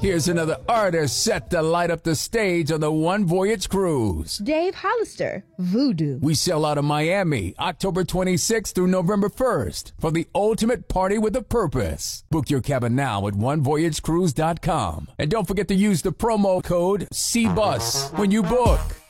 Here's another artist set to light up the stage on the One Voyage Cruise. Dave Hollister, Voodoo. We sail out of Miami, October 26th through November 1st for the ultimate party with a purpose. Book your cabin now at onevoyagecruise.com. And don't forget to use the promo code CBUS when you book.